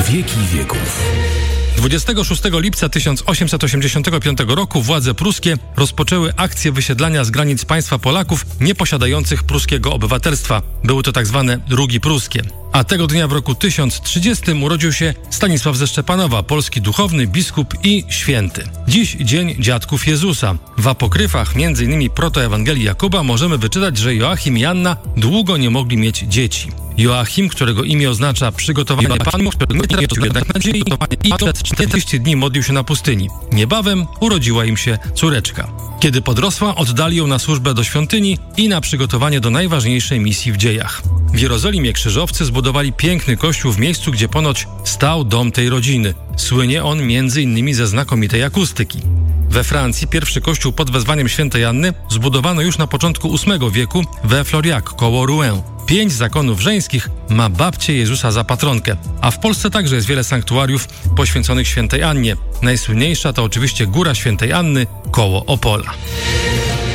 wieki wieków. 26 lipca 1885 roku władze pruskie rozpoczęły akcję wysiedlania z granic państwa Polaków nieposiadających pruskiego obywatelstwa. Były to tak zwane rugi pruskie. A tego dnia w roku 1030 urodził się Stanisław ze Szczepanowa, polski duchowny, biskup i święty. Dziś dzień dziadków Jezusa. W apokryfach, m.in. protoewangelii Jakuba, możemy wyczytać, że Joachim i Anna długo nie mogli mieć dzieci. Joachim, którego imię oznacza przygotowanie Panu, nadziei, i przez 40 dni modlił się na pustyni. Niebawem urodziła im się córeczka. Kiedy podrosła, oddali ją na służbę do świątyni i na przygotowanie do najważniejszej misji w dziejach. W Jerozolimie krzyżowcy zbudowali piękny kościół w miejscu, gdzie ponoć stał dom tej rodziny. Słynie on m.in. ze znakomitej akustyki. We Francji pierwszy kościół pod wezwaniem świętej Anny zbudowano już na początku VIII wieku we Floriac koło Rouen. 5 zakonów żeńskich ma babcię Jezusa za patronkę, a w Polsce także jest wiele sanktuariów poświęconych świętej Annie. Najsłynniejsza to oczywiście Góra Świętej Anny koło Opola.